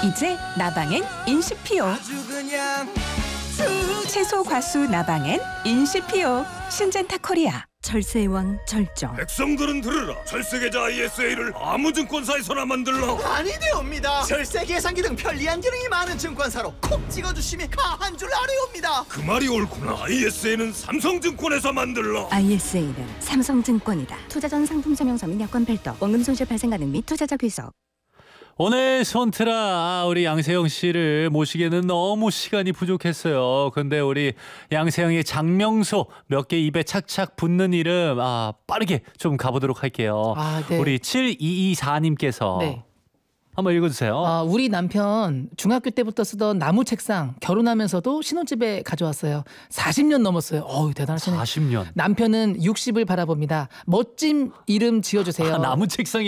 이제 나방엔 인시피오. 채소 과수 나방엔 인시피오. 신젠타 코리아. 절세의 왕 절정. 백성들은 들으라. 절세계좌 ISA를 아무 증권사에서나 만들라. 아니되옵니다. 절세 계산기 등 편리한 기능이 많은 증권사로 콕 찍어주시면 가한 줄 아뢰옵니다. 그 말이 옳구나. ISA는 삼성증권에서 만들라. ISA는 삼성증권이다. 투자 전 상품 설명서 및 여건 별도. 원금 손실 발생 가능 및 투자자 귀속. 오늘 손트라 우리 양세형 씨를 모시기에는 너무 시간이 부족했어요. 근데 우리 양세형의 장명소 몇 개 입에 착착 붙는 이름 빠르게 좀 가보도록 할게요. 네. 우리 7224님께서 네. 한번 읽어주세요. 우리 남편 중학교 때부터 쓰던 나무 책상 결혼하면서도 신혼집에 가져왔어요. 40년 넘었어요. 대단하시네. 40년. 남편은 60을 바라봅니다. 멋진 이름 지어주세요. 나무 책상이